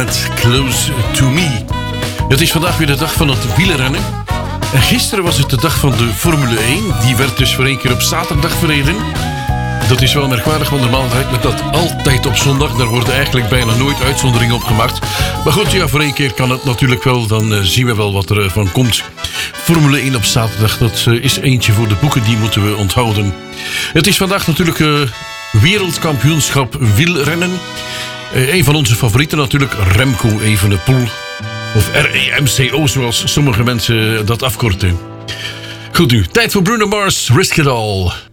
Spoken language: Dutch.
met Close to Me. Het is vandaag weer de dag van het wielrennen. En gisteren was het de dag van de Formule 1. Die werd dus voor één keer op zaterdag verreden. Dat is wel merkwaardig, want normaal rijdt men dat altijd op zondag. Daar worden eigenlijk bijna nooit uitzonderingen op gemaakt. Maar goed, ja, voor één keer kan het natuurlijk wel. Dan zien we wel wat er van komt. Formule 1 op zaterdag, dat is eentje voor de boeken. Die moeten we onthouden. Het is vandaag natuurlijk wereldkampioenschap wielrennen. Een van onze favorieten natuurlijk, Remco Evenepoel. Of REMCO, zoals sommige mensen dat afkorten. Goed nu, tijd voor Bruno Mars, Risk It All.